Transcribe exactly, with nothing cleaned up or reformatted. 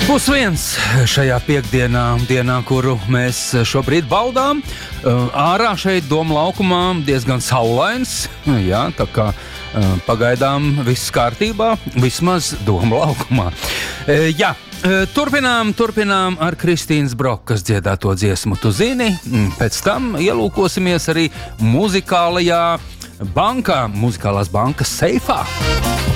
Pusviens šajā piekdienā, dienā, kuru mēs šobrīd baudām. Ārā šeit Doma laukumā diezgan saulains, jā, tā kā pagaidām viss kārtībā, vismaz Doma laukumā. Jā, turpinām, turpinām ar Kristīnas Brokas dziedāto dziesmu Tu zini, pēc tam ielūkosimies arī muzikālajā bankā, muzikālās bankas seifā.